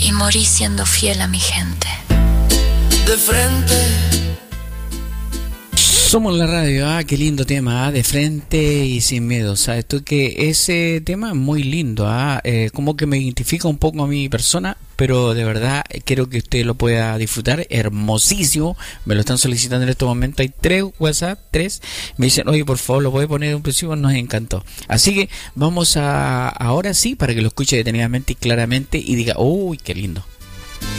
y morí siendo fiel a mi gente. De frente. Somos la radio, qué lindo tema, de frente y sin miedo. Sabes tú que ese tema es muy lindo, como que me identifica un poco a mi persona, pero de verdad quiero que usted lo pueda disfrutar, hermosísimo. Me lo están solicitando en este momento, hay 3 WhatsApp, 3, me dicen, oye, por favor, lo puede poner de un principio, nos encantó. Así que vamos a ahora sí, para que lo escuche detenidamente y claramente y diga, uy, qué lindo.